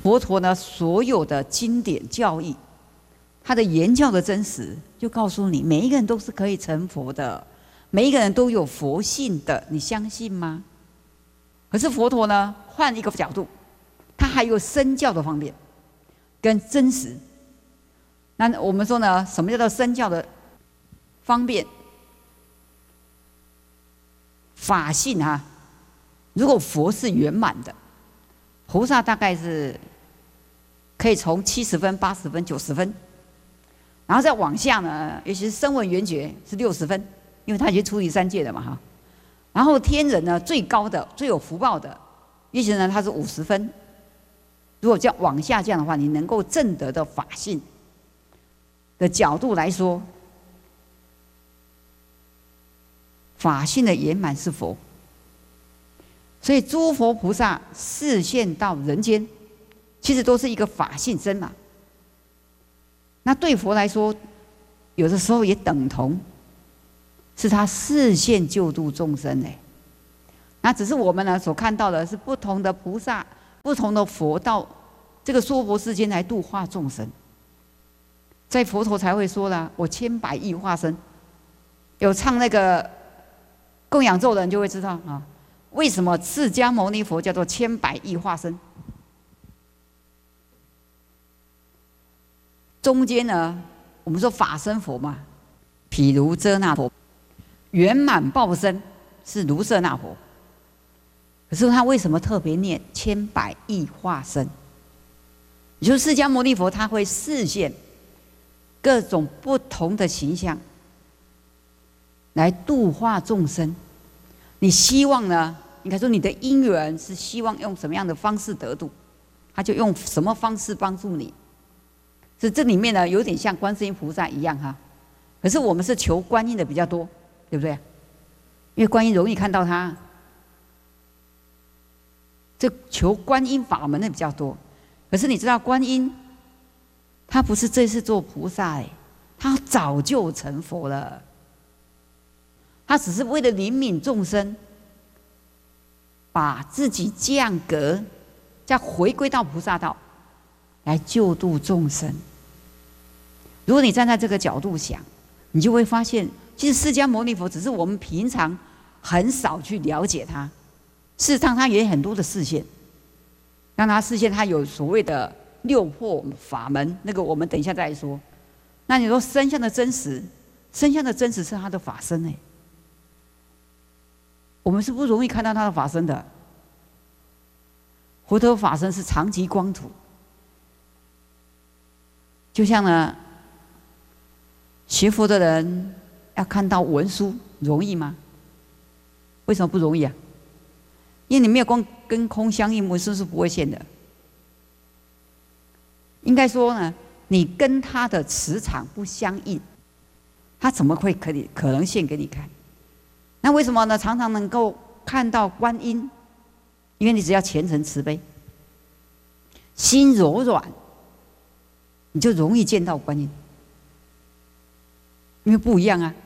佛陀呢，所有的经典教义，他的言教的真实，就告诉你，每一个人都是可以成佛的，每一个人都有佛性的，你相信吗？可是佛陀呢，换一个角度，他还有身教的方面跟真实。那我们说呢，什么叫做身教的方便？法性啊，如果佛是圆满的，菩萨大概是可以从70分、80分、90分，然后再往下呢，尤其是声闻缘觉是60分，因为他已经处理3界了嘛哈。然后天人呢，最高的、最有福报的，也许呢他是50分。如果这样往下降的话，你能够证得的法性的角度来说，法性的圆满是佛。所以诸佛菩萨示现到人间，其实都是一个法性真嘛。那对佛来说，有的时候也等同是他示现救度众生哎。那只是我们呢所看到的是不同的菩萨、不同的佛到这个娑婆世间来度化众生。在佛陀才会说了，我千百亿化身。有唱那个供养咒的人就会知道啊，为什么释迦牟尼佛叫做千百亿化身？中间呢，我们说法身佛嘛，譬如遮那佛，圆满报身是卢舍那佛。可是他为什么特别念千百亿化身？也就是释迦牟尼佛他会示现各种不同的形象来度化众生。你希望呢？应该说你的因缘是希望用什么样的方式得度，他就用什么方式帮助你。是这里面呢，有点像观世音菩萨一样哈。可是我们是求观音的比较多，对不对？因为观音容易看到他，这求观音法门的比较多。可是你知道观音，他不是这次做菩萨哎，他早就成佛了。他只是为了怜悯众生，把自己降格，再回归到菩萨道，来救度众生。如果你站在这个角度想，你就会发现，其实释迦牟尼佛只是我们平常很少去了解他。事实上，他也有很多的示现。让他示现，他有所谓的6破法门，那个我们等一下再来说。那你说身相的真实，身相的真实是他的法身哎。我们是不容易看到他的法身的。佛陀法身是常寂光土，就像呢，学佛的人要看到文殊容易吗？为什么不容易啊？因为你没有光跟空相应，文殊是不会现的。应该说呢，你跟他的磁场不相应，他怎么会可能现给你看？那为什么呢？常常能够看到观音，因为你只要虔诚慈悲，心柔软，你就容易见到观音，因为不一样啊。